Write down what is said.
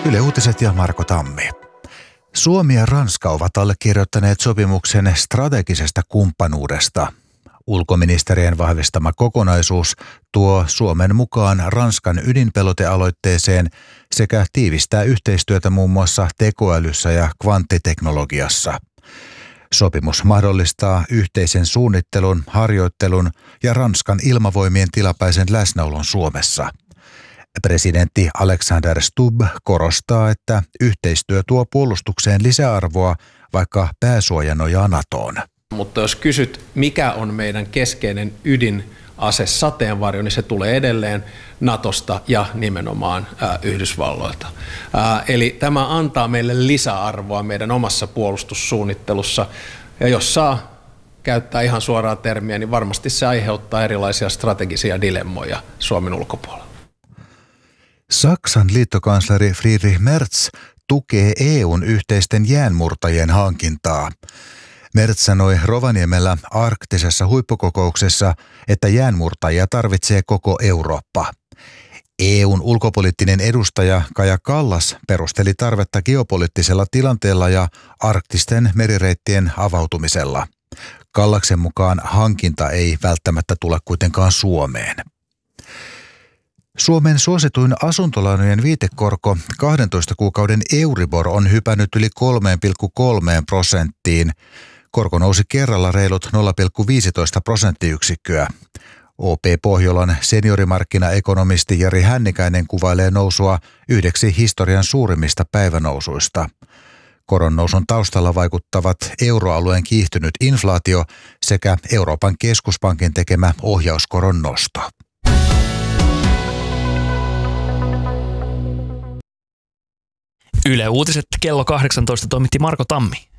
Yle Uutiset ja Marko Tammi. Suomi ja Ranska ovat allekirjoittaneet sopimuksen strategisesta kumppanuudesta. Ulkoministerien vahvistama kokonaisuus tuo Suomen mukaan Ranskan ydinpelotealoitteeseen sekä tiivistää yhteistyötä muun muassa tekoälyssä ja kvanttiteknologiassa. Sopimus mahdollistaa yhteisen suunnittelun, harjoittelun ja Ranskan ilmavoimien tilapäisen läsnäolon Suomessa. Presidentti Alexander Stubb korostaa, että yhteistyö tuo puolustukseen lisäarvoa, vaikka pääsuoja nojaa NATOon. Mutta jos kysyt, mikä on meidän keskeinen ydinase sateenvarjo, niin se tulee edelleen NATOsta ja nimenomaan Yhdysvalloilta. Eli tämä antaa meille lisäarvoa meidän omassa puolustussuunnittelussa. Ja jos saa käyttää ihan suoraa termiä, niin varmasti se aiheuttaa erilaisia strategisia dilemmoja Suomen ulkopuolella. Saksan liittokansleri Friedrich Merz tukee EUn yhteisten jäänmurtajien hankintaa. Merz sanoi Rovaniemellä arktisessa huippukokouksessa, että jäänmurtajia tarvitsee koko Eurooppa. EUn ulkopoliittinen edustaja Kaja Kallas perusteli tarvetta geopoliittisella tilanteella ja arktisten merireittien avautumisella. Kallaksen mukaan hankinta ei välttämättä tule kuitenkaan Suomeen. Suomen suosituin asuntolainojen viitekorko 12 kuukauden Euribor on hypännyt yli 3,3%. Korko nousi kerralla reilut 0,15 prosenttiyksikköä. OP Pohjolan seniorimarkkinaekonomisti Jari Hännikäinen kuvailee nousua yhdeksi historian suurimmista päivänousuista. Koronnousun taustalla vaikuttavat euroalueen kiihtynyt inflaatio sekä Euroopan keskuspankin tekemä ohjauskoron nosto. Yle Uutiset kello 18 toimitti Marko Tammi.